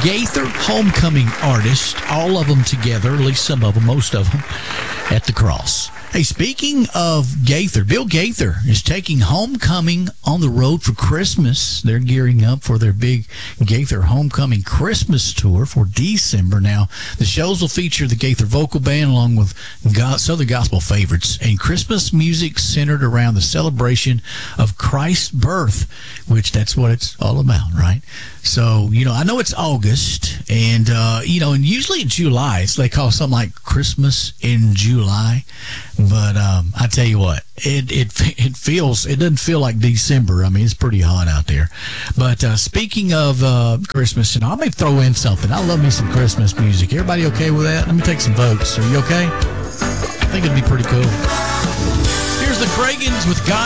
Gaither homecoming artists, all of them together, at least some of them, most of them, at the cross. Hey, speaking of Gaither, Bill Gaither is taking homecoming on the road for Christmas. They're gearing up for their big Gaither homecoming Christmas tour for December. Now, the shows will feature the Gaither vocal band along with Southern gospel favorites and Christmas music centered around the celebration of Christ's birth, which that's what it's all about, right? So, I know it's August, and, and usually in July, they call something like Christmas in July. But I tell you what, it doesn't feel like December. I mean, it's pretty hot out there. But speaking of Christmas, I may throw in something. I love me some Christmas music. Everybody okay with that? Let me take some votes. Are you okay? I think it'd be pretty cool. Here's the Cragans with God.